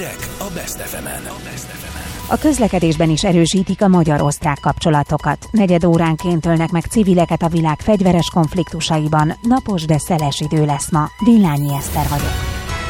Hírek a Best FM-en. A közlekedésben is erősítik a magyar-osztrák kapcsolatokat. Negyed óránként ölnek meg civileket a világ fegyveres konfliktusaiban. Napos, de szeles idő lesz ma. Villányi Eszter vagyok.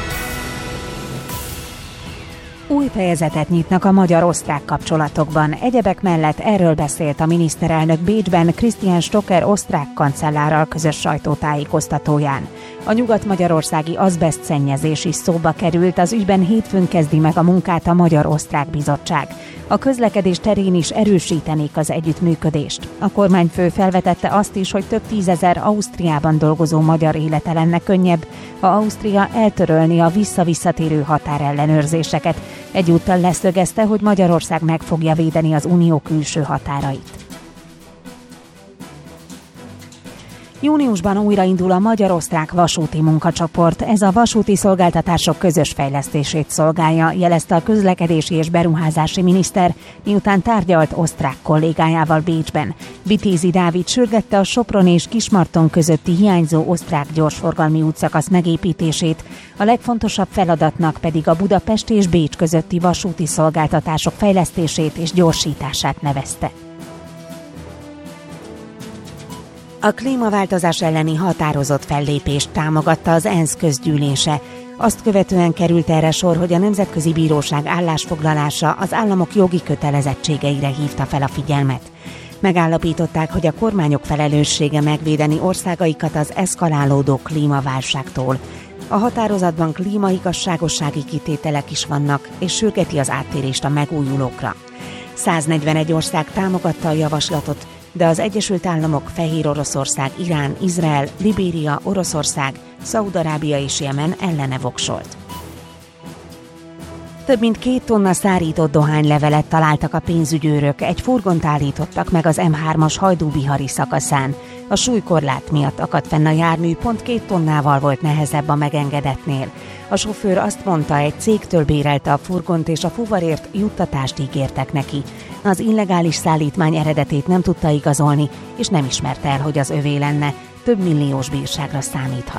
Új fejezetet nyitnak a magyar-osztrák kapcsolatokban. Egyebek mellett erről beszélt a miniszterelnök Bécsben Christian Stocker osztrák kancellárral közös sajtótájékoztatóján. A nyugat-magyarországi azbesztszennyezés is szóba került, az ügyben hétfőn kezdi meg a munkát a Magyar-Osztrák Bizottság. A közlekedés terén is erősítenék az együttműködést. A kormányfő felvetette azt is, hogy több tízezer Ausztriában dolgozó magyar élete lenne könnyebb, ha Ausztria eltörölni a vissza-visszatérő határellenőrzéseket. Egyúttal leszögezte, hogy Magyarország meg fogja védeni az unió külső határait. Júniusban újraindul a magyar-osztrák vasúti munkacsoport. Ez a vasúti szolgáltatások közös fejlesztését szolgálja, jelezte a közlekedési és beruházási miniszter, miután tárgyalt osztrák kollégájával Bécsben. Vitézi Dávid sürgette a Sopron és Kismarton közötti hiányzó osztrák gyorsforgalmi útszakasz megépítését, a legfontosabb feladatnak pedig a Budapest és Bécs közötti vasúti szolgáltatások fejlesztését és gyorsítását nevezte. A klímaváltozás elleni határozott fellépést támogatta az ENSZ közgyűlése. Azt követően került erre sor, hogy a Nemzetközi Bíróság állásfoglalása az államok jogi kötelezettségeire hívta fel a figyelmet. Megállapították, hogy a kormányok felelőssége megvédeni országaikat az eszkalálódó klímaválságtól. A határozatban klímaigazságossági kitételek is vannak, és sürgeti az áttérést a megújulókra. 141 ország támogatta a javaslatot, de az Egyesült Államok, Fehéroroszország, Irán, Izrael, Libéria, Oroszország, Szaúd-Arábia és Jemen ellene voksolt. Több mint 2 tonna szárított dohánylevelet találtak a pénzügyőrök, egy furgont állítottak meg az M3-as Hajdú-Bihari szakaszán. A súlykorlát miatt akadt fenn a jármű, pont 2 tonnával volt nehezebb a megengedetnél. A sofőr azt mondta, egy cégtől bérelte a furgont, és a fuvarért juttatást ígértek neki. Az illegális szállítmány eredetét nem tudta igazolni, és nem ismerte el, hogy az övé lenne. Több milliós bírságra számíthat.